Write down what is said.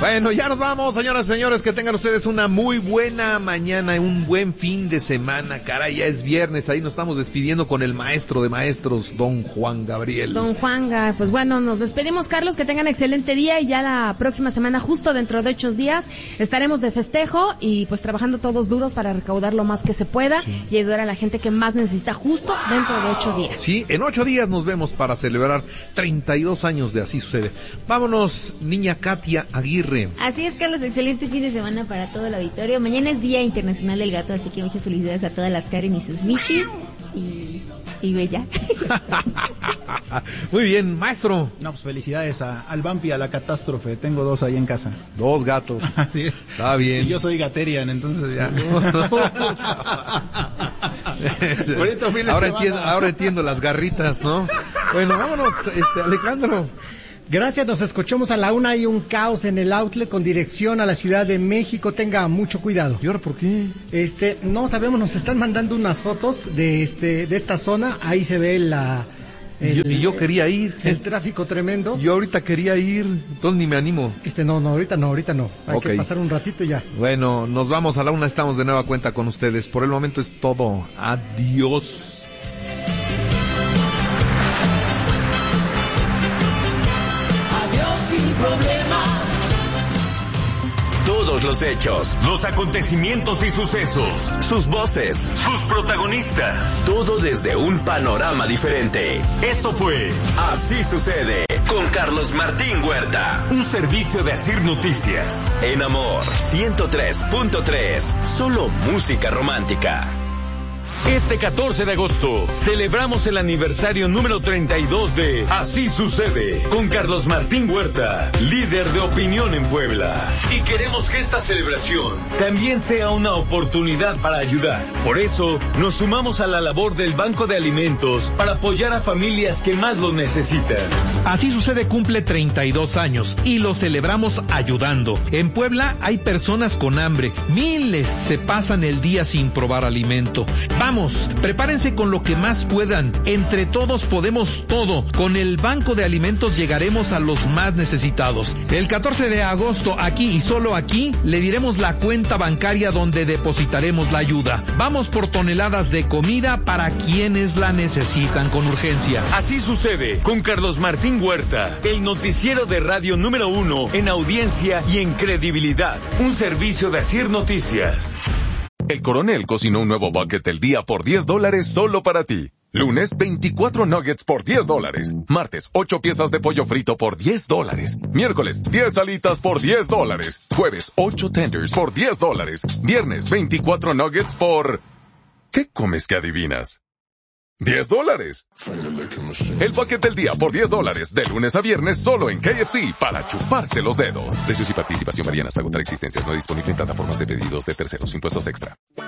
Bueno, ya nos vamos, señoras y señores, que tengan ustedes una muy buena mañana, un buen fin de semana. Caray, ya es viernes, ahí nos estamos despidiendo con el maestro de maestros, don Juan Gabriel. Don Juanga, pues bueno, nos despedimos, Carlos, que tengan excelente día y ya la próxima semana, justo dentro de 8 días, estaremos de festejo y pues trabajando todos duros para recaudar lo más que se pueda y ayudar a la gente que más necesita justo dentro de 8 días. Sí, en 8 días nos vemos para celebrar 32 años de Así Sucede. Vámonos, niña Katia Aguirre. Así es, Carlos, excelente fin de semana para todo el auditorio. Mañana es Día Internacional del Gato, así que muchas felicidades a todas las Karen y sus Michis y Bella. Muy bien, maestro. No, pues felicidades al Vampi, a la Catástrofe. Tengo 2 ahí en casa. 2 gatos. Así es. Está bien. Y yo soy Gaterian, entonces ya. Ahora entiendo las garritas, ¿no? Bueno, vámonos, Alejandro. Gracias, nos escuchamos a la 1. Hay un caos en el outlet con dirección a la Ciudad de México. Tenga mucho cuidado. ¿Y ahora por qué? No sabemos, nos están mandando unas fotos de esta zona. Ahí se ve yo quería ir. El tráfico tremendo. Yo ahorita quería ir, entonces ni me animo. No, ahorita no. Hay que pasar un ratito y ya. Bueno, nos vamos a la 1, estamos de nueva cuenta con ustedes. Por el momento es todo. Adiós. Sin problema. Todos los hechos, los acontecimientos y sucesos, sus voces, sus protagonistas, todo desde un panorama diferente. Esto fue Así Sucede con Carlos Martín Huerta, un servicio de Asir Noticias. En Amor 103.3, solo música romántica. Este 14 de agosto celebramos el aniversario número 32 de Así Sucede con Carlos Martín Huerta, líder de opinión en Puebla. Y queremos que esta celebración también sea una oportunidad para ayudar. Por eso nos sumamos a la labor del Banco de Alimentos para apoyar a familias que más lo necesitan. Así Sucede cumple 32 años y lo celebramos ayudando. En Puebla hay personas con hambre, miles se pasan el día sin probar alimento. Vamos, prepárense con lo que más puedan. Entre todos podemos todo. Con el Banco de Alimentos llegaremos a los más necesitados. El 14 de agosto, aquí y solo aquí, le diremos la cuenta bancaria donde depositaremos la ayuda. Vamos por toneladas de comida para quienes la necesitan con urgencia. Así Sucede con Carlos Martín Huerta, el noticiero de radio número 1 en audiencia y en credibilidad. Un servicio de Asir Noticias. El Coronel cocinó un nuevo bucket del día por $10 solo para ti. Lunes, 24 nuggets por $10. Martes, 8 piezas de pollo frito por $10. Miércoles, 10 alitas por $10. Jueves, 8 tenders por $10. Viernes, 24 nuggets por... ¿Qué comes que adivinas? $10. El bucket del día por $10, de lunes a viernes solo en KFC para chuparse los dedos. Precios y participación varían hasta agotar existencias. No disponible en plataformas de pedidos de terceros. Impuestos extra.